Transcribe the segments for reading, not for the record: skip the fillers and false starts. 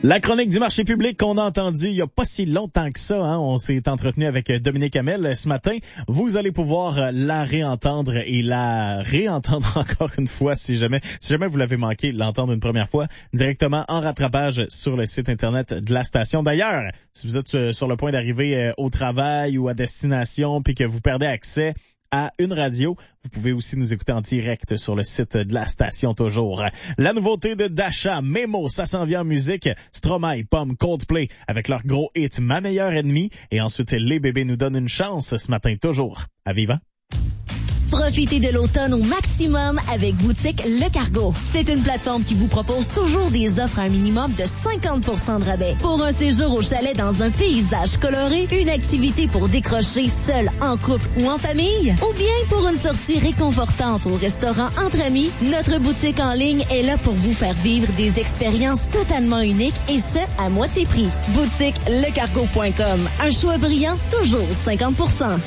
La chronique du marché public qu'on a entendue il n'y a pas si longtemps que ça, hein. On s'est entretenu avec Dominique Hamel ce matin. Vous allez pouvoir la réentendre et la réentendre encore une fois si jamais vous l'avez manqué, l'entendre une première fois directement en rattrapage sur le site internet de la station. D'ailleurs, si vous êtes sur le point d'arriver au travail ou à destination puis que vous perdez accès à une radio, vous pouvez aussi nous écouter en direct sur le site de la station toujours. La nouveauté de Dasha, Memo, ça s'en vient en musique. Stromae, Pomme, Coldplay avec leur gros hit Ma meilleure ennemie. Et ensuite, les bébés nous donnent une chance ce matin toujours. À vivant. Profitez de l'automne au maximum avec Boutique Le Cargo. C'est une plateforme qui vous propose toujours des offres à un minimum de 50% de rabais. Pour un séjour au chalet dans un paysage coloré, une activité pour décrocher seul, en couple ou en famille, ou bien pour une sortie réconfortante au restaurant entre amis, notre boutique en ligne est là pour vous faire vivre des expériences totalement uniques et ce, à moitié prix. BoutiqueLeCargo.com. Un choix brillant, toujours 50%.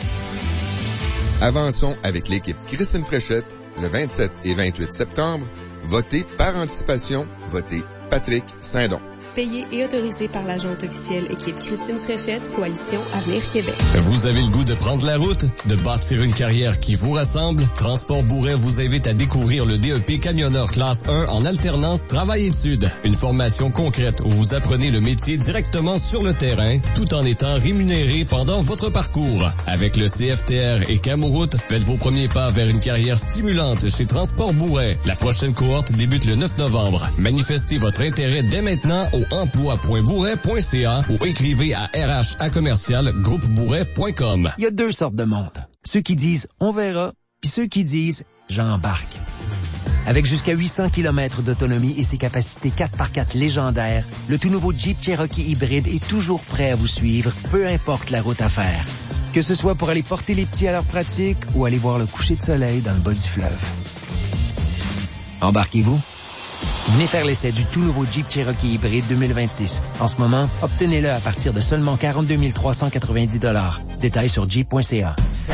Avançons avec l'équipe Christine Fréchette le 27 et 28 septembre. Votez par anticipation. Votez Patrick Saint-Don. Payé et autorisé par l'agente officielle équipe Christine Fréchette, Coalition Avenir Québec. Vous avez le goût de prendre la route, de bâtir une carrière qui vous rassemble? Transport Bourret vous invite à découvrir le DEP camionneur classe 1 en alternance travail-études. Une formation concrète où vous apprenez le métier directement sur le terrain, tout en étant rémunéré pendant votre parcours. Avec le CFTR et Camoroute, faites vos premiers pas vers une carrière stimulante chez Transport Bourret. La prochaine cohorte débute le 9 novembre. Manifestez votre intérêt dès maintenant au emploi.bourret.ca ou écrivez à rh@groupebourret.com. Il y a deux sortes de monde. Ceux qui disent « on verra » puis ceux qui disent « j'embarque ». Avec jusqu'à 800 km d'autonomie et ses capacités 4x4 légendaires, le tout nouveau Jeep Cherokee hybride est toujours prêt à vous suivre, peu importe la route à faire. Que ce soit pour aller porter les petits à leur pratique ou aller voir le coucher de soleil dans le bas du fleuve. Embarquez-vous? Venez faire l'essai du tout nouveau Jeep Cherokee hybride 2026. En ce moment, obtenez-le à partir de seulement 42 390 $. Détails sur jeep.ca.